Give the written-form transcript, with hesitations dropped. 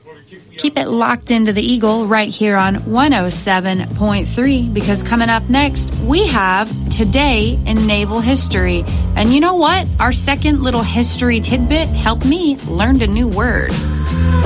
Keep it locked into the Eagle right here on 107.3, because coming up next, we have Today in Naval History. And you know what? Our second little history tidbit helped me learn a new word.